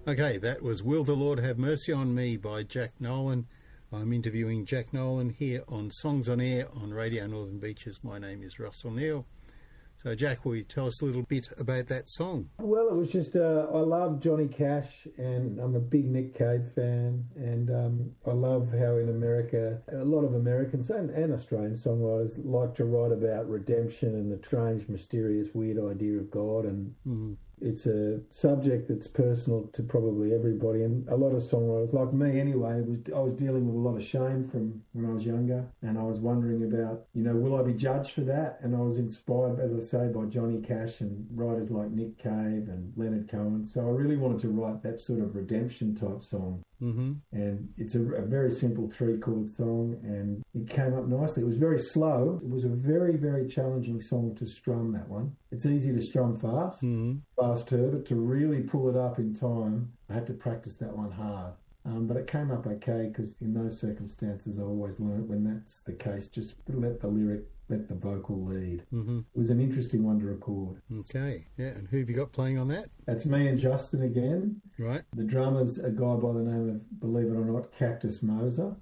Okay, that was Will the Lord Have Mercy on Me by Jack Nolan. I'm interviewing Jack Nolan here on Songs on Air on Radio Northern Beaches. My name is Russell Neal. So, Jack, will you tell us a little bit about that song? Well, it was just, I love Johnny Cash, and I'm a big Nick Cave fan, and I love how in America, a lot of Americans and Australian songwriters like to write about redemption and the strange, mysterious, weird idea of God, and it's a subject that's personal to probably everybody, and a lot of songwriters, like me anyway, I was dealing with a lot of shame from when I was younger, and I was wondering about, will I be judged for that? And I was inspired, as I say, by Johnny Cash and writers like Nick Cave and Leonard Cohen. So I really wanted to write that sort of redemption type song. And it's a very simple 3-chord song, and it came up nicely. It was very slow. It was a very, very challenging song to strum, that one. It's easy to strum fast, faster, but to really pull it up in time, I had to practice that one hard. But it came up okay, because in those circumstances I always learnt when that's the case, just let the vocal lead. It was an interesting one to record. Okay, yeah, and who have you got playing on that? That's me and Justin again. Right. The drummer's a guy by the name of, believe it or not, Cactus Moser.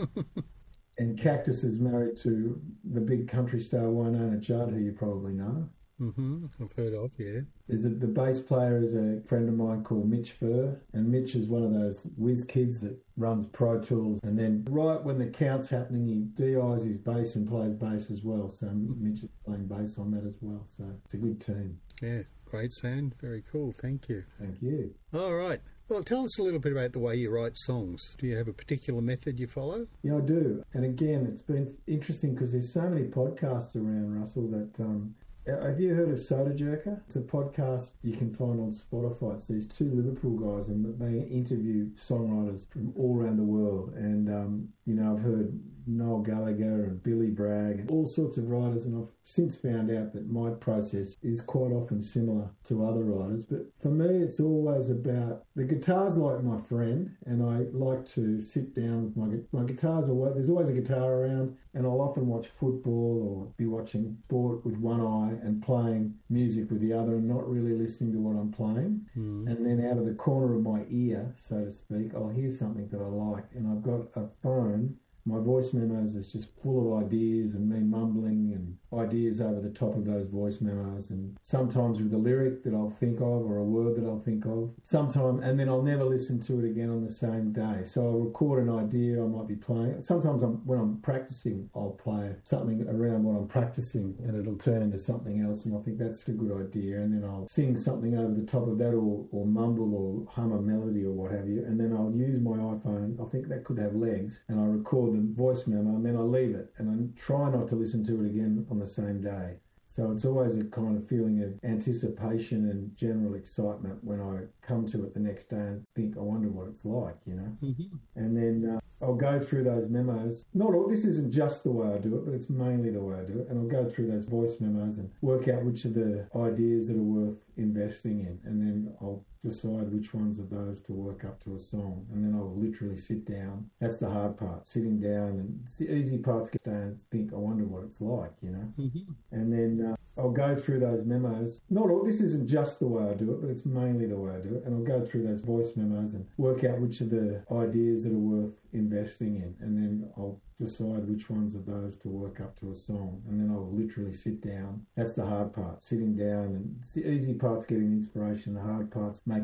And Cactus is married to the big country star Wynonna Judd, who you probably know. I've heard of, yeah. The bass player is a friend of mine called Mitch Furr, and Mitch is one of those whiz kids that runs Pro Tools, and then right when the count's happening, he DIs his bass and plays bass as well, so Mitch is playing bass on that as well, so it's a good team. Yeah, great sound, very cool, thank you. Thank you. All right. Well, tell us a little bit about the way you write songs. Do you have a particular method you follow? Yeah, I do. And again, it's been interesting because there's so many podcasts around, Russell, that... have you heard of Soda Jerker? It's a podcast you can find on Spotify. It's these two Liverpool guys, and they interview songwriters from all around the world. And, I've heard Noel Gallagher and Billy Bragg and all sorts of writers, and I've since found out that my process is quite often similar to other writers. But for me, it's always about... The guitar's like my friend, and I like to sit down with my guitars. There's always a guitar around, and I'll often watch football or be watching sport with one eye and playing music with the other and not really listening to what I'm playing. And then out of the corner of my ear, so to speak, I'll hear something that I like, and I've got a phone. My voice memos is just full of ideas and me mumbling and ideas over the top of those voice memos, and sometimes with a lyric that I'll think of or a word that I'll think of. Sometimes, and then I'll never listen to it again on the same day. So I'll record an idea I might be playing. Sometimes when I'm practicing, I'll play something around what I'm practicing and it'll turn into something else, and I think that's a good idea. And then I'll sing something over the top of that, or mumble or hum a melody or what have you. And then I'll use my iPhone. I think that could have legs, and I'll record the voice memo, and then I leave it, and I try not to listen to it again on the same day. So it's always a kind of feeling of anticipation and general excitement when I come to it the next day and think, I wonder what it's like, And then I'll go through those memos. This isn't just the way I do it, but it's mainly the way I do it. And I'll go through those voice memos and work out which of the ideas that are worth investing in. And then I'll decide which ones of those to work up to a song. And then I'll literally sit down. That's the hard part, sitting down. And it's the easy part to get down and think, I wonder what it's like, And then I'll go through those memos. This isn't just the way I do it, but it's mainly the way I do it. And I'll go through those voice memos and work out which of the ideas that are worth investing in. And then I'll decide which ones of those to work up to a song. And then I'll literally sit down. That's the hard part, sitting down. And it's the easy part to getting inspiration. The hard part's making